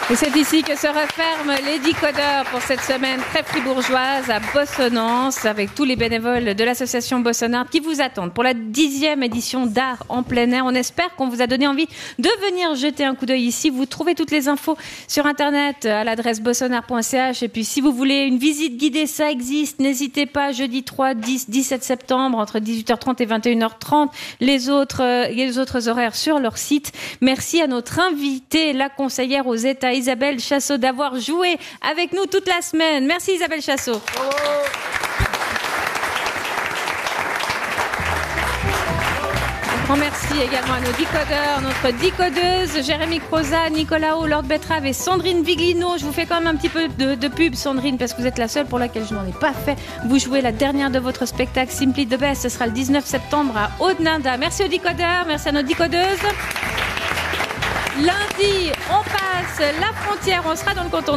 Et c'est ici que se referment les décodeurs pour cette semaine très fribourgeoise à Bossonnance avec tous les bénévoles de l'association Bossonnard qui vous attendent pour la 10e édition d'art en plein air. On espère qu'on vous a donné envie de venir jeter un coup d'œil ici. Vous trouvez toutes les infos sur internet à l'adresse bossonnard.ch. Et puis si vous voulez une visite guidée, ça existe. N'hésitez pas, jeudi 3, 10, 17 septembre entre 18h30 et 21h30. Les autres horaires sur leur site. Merci à notre invitée, la conseillère aux États, Isabelle Chassot, d'avoir joué avec nous toute la semaine. Merci Isabelle Chassot. Un grand merci également à nos décodeurs, notre décodeuse, Jérémy Croza, Nicolas O, Lord Betrave et Sandrine Viglino. Je vous fais quand même un petit peu de pub, Sandrine, parce que vous êtes la seule pour laquelle je n'en ai pas fait. Vous jouez la dernière de votre spectacle Simply the Best. Ce sera le 19 septembre à Audenarde. Merci aux décodeurs, merci à nos décodeuses. Lundi, on passe la frontière, on sera dans le canton